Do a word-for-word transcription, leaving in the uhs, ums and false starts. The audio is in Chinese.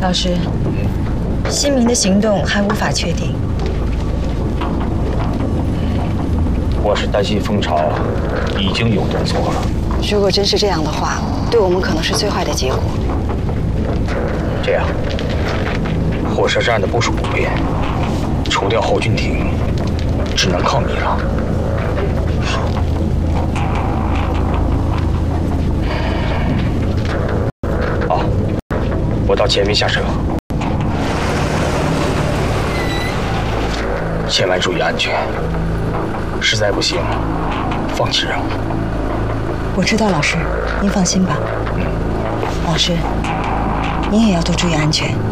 老师，新民的行动还无法确定。 我是担心蜂巢已经有动作了。 如果真是这样的话，对我们可能是最坏的结果。 这样，火车站的部署不变，除掉后军艇，只能靠你了。好，我到前面下车，千万注意安全。实在不行，放弃任务。 我知道，老师，您放心吧。 嗯， 老师，您也要多注意安全。